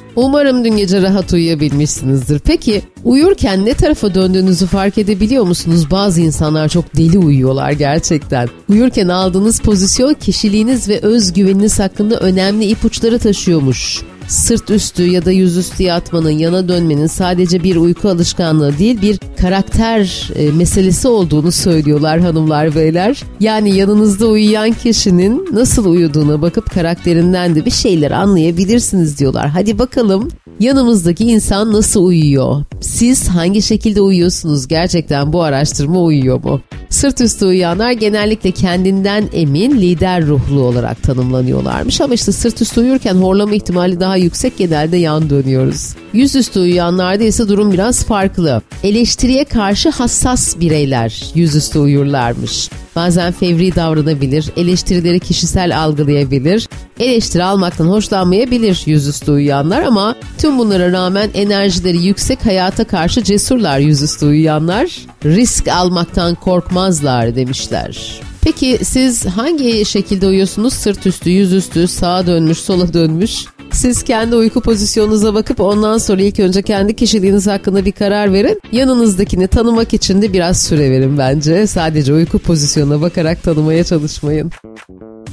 Umarım dün gece rahat uyuyabilmişsinizdir. Peki uyurken ne tarafa döndüğünüzü fark edebiliyor musunuz? Bazı insanlar çok deli uyuyorlar gerçekten. Uyurken aldığınız pozisyon kişiliğiniz ve özgüveniniz hakkında önemli ipuçları taşıyormuş. Sırt üstü ya da yüzüstü yatmanın, yana dönmenin sadece bir uyku alışkanlığı değil, bir karakter meselesi olduğunu söylüyorlar hanımlar beyler. Yani yanınızda uyuyan kişinin nasıl uyuduğuna bakıp karakterinden de bir şeyler anlayabilirsiniz diyorlar. Hadi bakalım yanımızdaki insan nasıl uyuyor? Siz hangi şekilde uyuyorsunuz? Gerçekten bu araştırma uyuyor mu? Sırt üstü uyuyanlar genellikle kendinden emin, lider ruhlu olarak tanımlanıyorlarmış. Ama işte sırt üstü uyurken horlama ihtimali daha yüksek, genelde yan dönüyoruz. Yüzüstü uyuyanlarda ise durum biraz farklı. Eleştiriye karşı hassas bireyler yüzüstü uyurlarmış. Bazen fevri davranabilir, eleştirileri kişisel algılayabilir, eleştiri almaktan hoşlanmayabilir yüzüstü uyuyanlar ama tüm bunlara rağmen enerjileri yüksek, hayata karşı cesurlar yüzüstü uyuyanlar. Risk almaktan korkmazlar demişler. Peki siz hangi şekilde uyuyorsunuz? Sırt üstü, yüzüstü, sağa dönmüş, sola dönmüş. Siz kendi uyku pozisyonunuza bakıp ondan sonra ilk önce kendi kişiliğiniz hakkında bir karar verin. Yanınızdakini tanımak için de biraz süre verin bence. Sadece uyku pozisyonuna bakarak tanımaya çalışmayın.